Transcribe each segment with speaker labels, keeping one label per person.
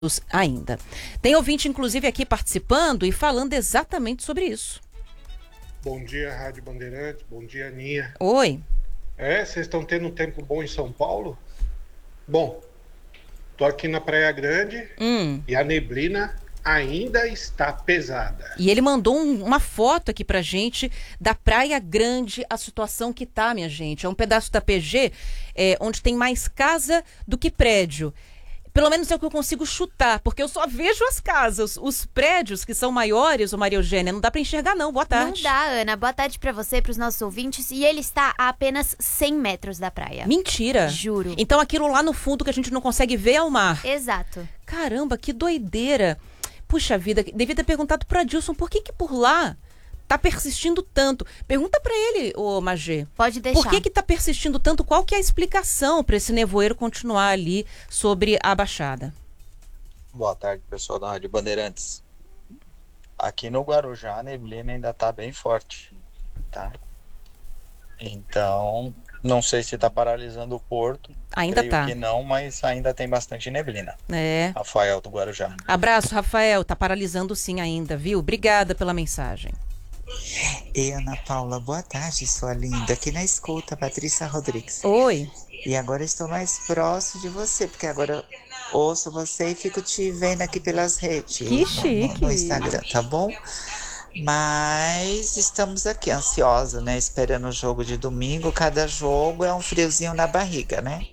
Speaker 1: ainda. Tem ouvinte, inclusive, aqui participando e falando exatamente sobre isso.
Speaker 2: Bom dia, Rádio Bandeirantes. Bom dia, Aninha.
Speaker 1: Oi.
Speaker 2: Vocês estão tendo um tempo bom em São Paulo? Bom, tô aqui na Praia Grande e a neblina ainda está pesada.
Speaker 1: E ele mandou uma foto aqui pra gente da Praia Grande, a situação que tá, minha gente. É um pedaço da PG onde tem mais casa do que prédio. Pelo menos é o que eu consigo chutar, porque eu só vejo as casas. Os prédios que são maiores, ô Maria Eugênia, não dá pra enxergar não. Boa tarde.
Speaker 3: Não dá, Ana. Boa tarde pra você e pros nossos ouvintes. E ele está a apenas 100 metros da praia.
Speaker 1: Mentira.
Speaker 3: Juro.
Speaker 1: Então aquilo lá no fundo que a gente não consegue ver é o mar.
Speaker 3: Exato.
Speaker 1: Caramba, que doideira. Puxa vida, devia ter perguntado pro Adilson por que por lá tá persistindo tanto. Pergunta pra ele, ô Magê.
Speaker 3: Pode deixar.
Speaker 1: Por que tá persistindo tanto? Qual que é a explicação pra esse nevoeiro continuar ali sobre a Baixada?
Speaker 4: Boa tarde, pessoal da Rádio Bandeirantes. Aqui no Guarujá a neblina ainda tá bem forte, tá? Então, não sei se tá paralisando o porto.
Speaker 1: Ainda
Speaker 4: Creio
Speaker 1: tá.
Speaker 4: que não, mas ainda tem bastante neblina. Rafael do Guarujá.
Speaker 1: Abraço, Rafael. Tá paralisando sim ainda, viu? Obrigada pela mensagem.
Speaker 5: Ei, Ana Paula, boa tarde, sua linda. Aqui na escuta, Patrícia Rodrigues.
Speaker 1: Oi.
Speaker 5: E agora estou mais próximo de você, porque agora ouço você e fico te vendo aqui pelas redes.
Speaker 1: Que chique.
Speaker 5: No Instagram, tá bom? Mas estamos aqui ansiosos, né? Esperando o jogo de domingo. Cada jogo é um friozinho na barriga, né?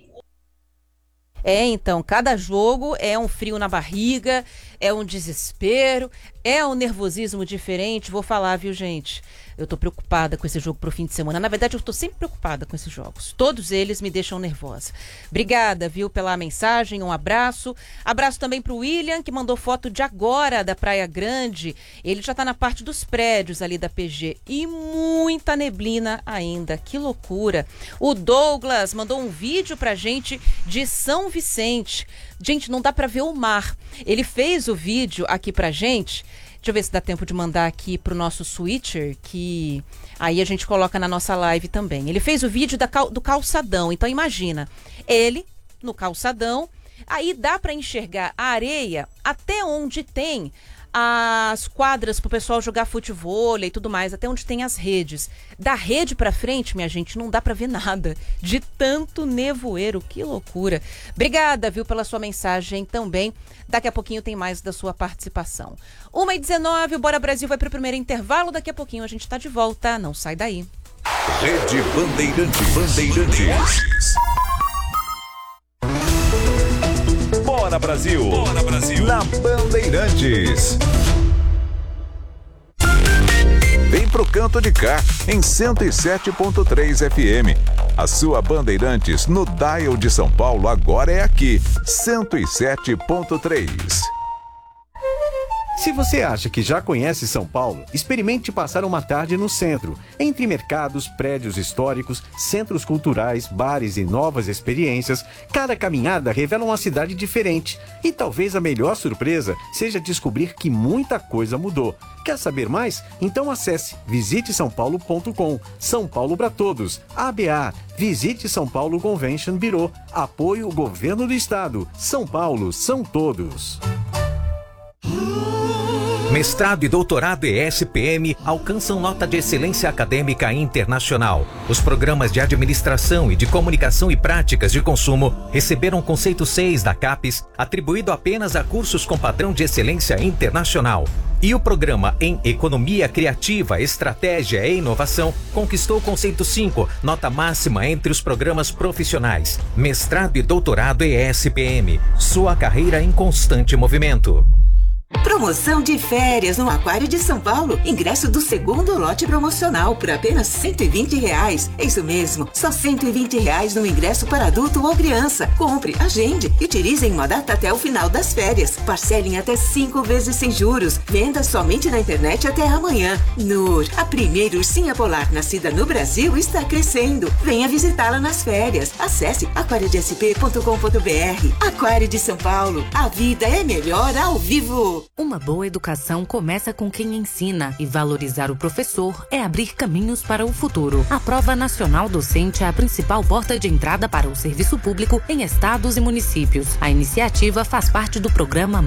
Speaker 1: Então, cada jogo é um frio na barriga, é um desespero, é um nervosismo diferente. Vou falar, viu, gente? Eu tô preocupada com esse jogo pro fim de semana. Na verdade, eu tô sempre preocupada com esses jogos. Todos eles me deixam nervosa. Obrigada, viu, pela mensagem. Um abraço. Abraço também pro William, que mandou foto de agora da Praia Grande. Ele já tá na parte dos prédios ali da PG. E muita neblina ainda. Que loucura. O Douglas mandou um vídeo pra gente de São Vicente. Gente, não dá pra ver o mar. Ele fez o vídeo aqui pra gente. Deixa eu ver se dá tempo de mandar aqui pro nosso switcher, que aí a gente coloca na nossa live também. Ele fez o vídeo do calçadão, então imagina, ele no calçadão, aí dá para enxergar a areia até onde tem as quadras pro pessoal jogar futevôlei e tudo mais, até onde tem as redes. Da rede pra frente, minha gente, não dá pra ver nada. De tanto nevoeiro, que loucura. Obrigada, viu, pela sua mensagem também. Daqui a pouquinho tem mais da sua participação. 1h19, o Bora Brasil vai pro primeiro intervalo. Daqui a pouquinho a gente tá de volta. Não sai daí.
Speaker 6: Rede Bandeirantes. Bora Brasil! Bora Brasil! Na Bandeirantes. Vem pro canto de cá, em 107.3 FM. A sua Bandeirantes no dial de São Paulo agora é aqui, 107.3.
Speaker 7: Se você acha que já conhece São Paulo, experimente passar uma tarde no centro, entre mercados, prédios históricos, centros culturais, bares e novas experiências. Cada caminhada revela uma cidade diferente. E talvez a melhor surpresa seja descobrir que muita coisa mudou. Quer saber mais? Então acesse visitesaopaulo.com. São Paulo para todos. ABA. Visite São Paulo Convention Bureau. Apoio Governo do Estado. São Paulo são todos.
Speaker 8: Mestrado e doutorado ESPM alcançam nota de excelência acadêmica internacional. Os programas de administração e de comunicação e práticas de consumo receberam conceito 6 da CAPES, atribuído apenas a cursos com padrão de excelência internacional. E o programa em Economia Criativa, Estratégia e Inovação conquistou o conceito 5, nota máxima entre os programas profissionais. Mestrado e doutorado ESPM, sua carreira em constante movimento.
Speaker 9: Promoção de férias no Aquário de São Paulo. Ingresso do segundo lote promocional por apenas R$120. É isso mesmo, só R$120 no ingresso para adulto ou criança. Compre, agende e utilize em uma data até o final das férias. Parcelem até 5 vezes sem juros. Venda somente na internet até amanhã. Nur, a primeira ursinha polar nascida no Brasil, está crescendo. Venha visitá-la nas férias. Acesse aquariodesp.com.br. Aquário de São Paulo. A vida é melhor ao vivo.
Speaker 10: futuro. Uma boa educação começa com quem ensina, e valorizar o professor é abrir caminhos para o futuro. A Prova Nacional Docente é a principal porta de entrada para o serviço público em estados e municípios. A iniciativa faz parte do programa